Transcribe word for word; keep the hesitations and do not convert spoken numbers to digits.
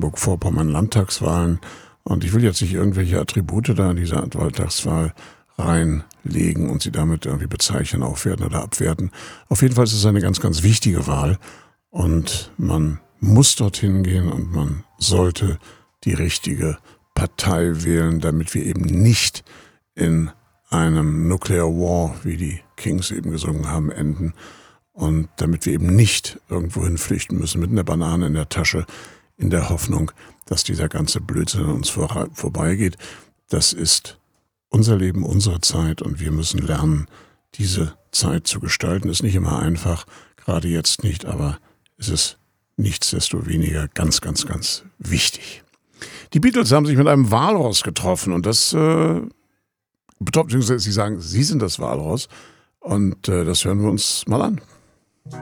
Mecklenburg-Vorpommern Landtagswahlen. Und ich will jetzt nicht irgendwelche Attribute da in dieser Landtagswahl reinlegen und sie damit irgendwie bezeichnen, aufwerten oder abwerten. Auf jeden Fall ist es eine ganz, ganz wichtige Wahl und man muss dorthin gehen und man sollte die richtige Partei wählen, damit wir eben nicht in einem Nuclear War, wie die Kings eben gesungen haben, enden und damit wir eben nicht irgendwohin flüchten müssen mit einer Banane in der Tasche in der Hoffnung, dass dieser ganze Blödsinn an uns vor, vorbeigeht. Das ist unser Leben, unsere Zeit und wir müssen lernen, diese Zeit zu gestalten. Ist nicht immer einfach, gerade jetzt nicht, aber es ist nichtsdestoweniger ganz, ganz, ganz wichtig. Die Beatles haben sich mit einem Walross getroffen und das, äh, beziehungsweise sie sagen, sie sind das Walross und äh, das hören wir uns mal an.